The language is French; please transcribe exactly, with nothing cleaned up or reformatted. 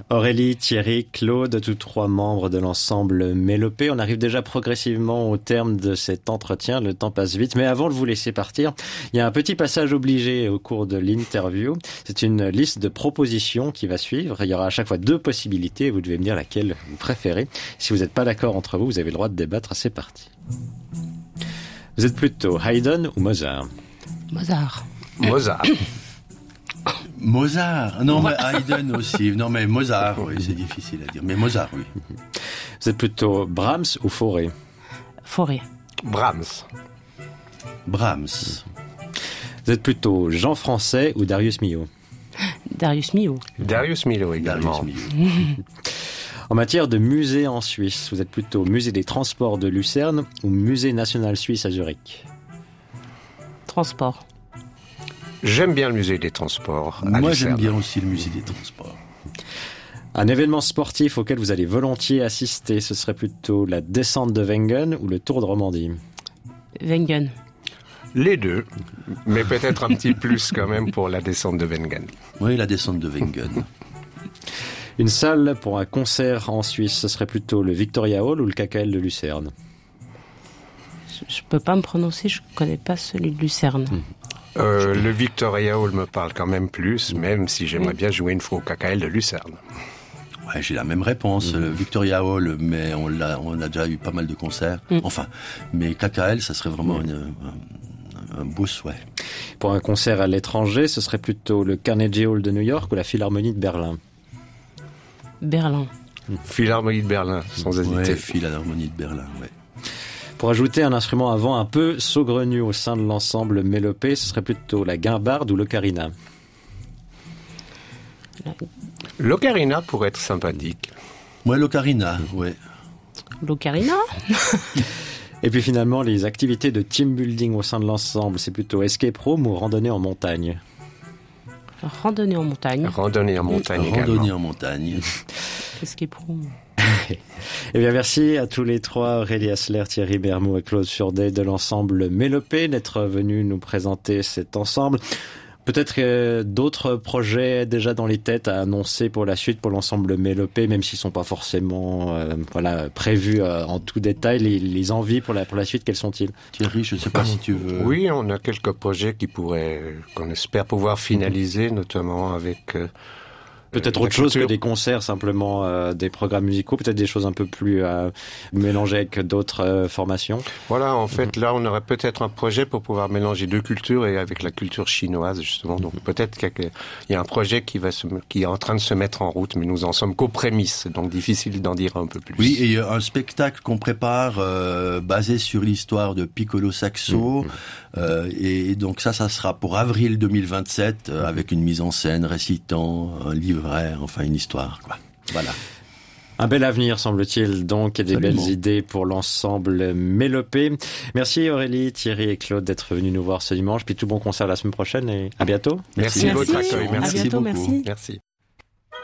Aurélie, Thierry, Claude, tous trois membres de l'ensemble Mélopée. On arrive déjà progressivement au terme de cet entretien. Le temps passe vite. Mais avant de vous laisser partir, il y a un petit passage obligé au cours de l'interview. C'est une liste de propositions qui va suivre. Il y aura à chaque fois deux possibilités. Vous devez me dire laquelle vous préférez. Si vous n'êtes pas d'accord entre vous, vous avez le droit de débattre. C'est parti. Vous êtes plutôt Haydn ou Mozart? Mozart. Mozart. Mozart. Non, mais Haydn aussi. Non, mais Mozart, oui, c'est difficile à dire. Mais Mozart, oui. Vous êtes plutôt Brahms ou Fauré? Fauré. Brahms. Brahms. Vous êtes plutôt Jean Français ou Darius Milhaud? Darius Milhaud. Darius Milhaud également. Darius Milhaud. En matière de musée en Suisse, vous êtes plutôt Musée des Transports de Lucerne ou Musée National Suisse à Zurich? Transport. J'aime bien le musée des Transports. à Moi, Lucerne. j'aime bien aussi le musée des Transports. Un événement sportif auquel vous allez volontiers assister, ce serait plutôt la descente de Wengen ou le Tour de Romandie? Wengen. Les deux, mais peut-être un petit plus quand même pour la descente de Wengen. Oui, la descente de Wengen. Une salle pour un concert en Suisse, ce serait plutôt le Victoria Hall ou le K K L de Lucerne? Je ne peux pas me prononcer, je ne connais pas celui de Lucerne. Mmh. Euh, le Victoria Hall me parle quand même plus, même si j'aimerais bien jouer une fois au K K L de Lucerne. Ouais, j'ai la même réponse. Mmh. Le Victoria Hall, mais on l'a, on a déjà eu pas mal de concerts. Mmh. Enfin, mais K K L, ça serait vraiment une, un, un beau souhait. Pour un concert à l'étranger, ce serait plutôt le Carnegie Hall de New York ou la Philharmonie de Berlin? Berlin. Philharmonie de Berlin, sans hésiter. Ouais, Philharmonie de Berlin, ouais. Pour ajouter un instrument à vent un peu saugrenu au sein de l'ensemble Mélopée, ce serait plutôt la guimbarde ou l'ocarina? L'ocarina pourrait être sympathique. Ouais, l'ocarina, ouais. L'ocarina. Et puis finalement, les activités de team building au sein de l'ensemble, c'est plutôt escape room ou randonnée en montagne? Randonnée en montagne. Randonnée en montagne également. Randonnée en montagne. Escape room. Eh bien, merci à tous les trois, Aurélie Hasler, Thierry Bermou et Claude Furdet de l'ensemble Mélopée, d'être venus nous présenter cet ensemble. Peut-être que d'autres projets déjà dans les têtes à annoncer pour la suite pour l'ensemble Mélopée, même s'ils sont pas forcément euh, voilà prévus euh, en tout détail. Les, les envies pour la pour la suite, quelles sont-ils? Thierry, je ne sais pas si tu veux... Oui, on a quelques projets qui pourraient, qu'on espère pouvoir finaliser, notamment avec... Euh, Peut-être la autre chose culture. que des concerts, simplement euh, des programmes musicaux, peut-être des choses un peu plus euh, mélangées avec d'autres euh, formations. Voilà, en fait, là, on aurait peut-être un projet pour pouvoir mélanger deux cultures et avec la culture chinoise, justement. Donc, peut-être qu'il y a un projet qui va se, qui est en train de se mettre en route, mais nous en sommes qu'aux prémices, donc difficile d'en dire un peu plus. Oui, et il y a un spectacle qu'on prépare euh, basé sur l'histoire de Piccolo Saxo. Mmh. Euh, et donc ça, ça sera pour avril deux mille vingt-sept, euh, avec une mise en scène, récitant, un livret, enfin une histoire, quoi. Voilà. Un bel avenir, semble-t-il, donc, et des Absolument. belles idées pour l'ensemble Mélopée. Merci Aurélie, Thierry et Claude d'être venus nous voir ce dimanche. Puis tout bon concert la semaine prochaine et à bientôt. Merci, Merci. de votre accueil. À Merci bientôt, beaucoup. merci. Merci.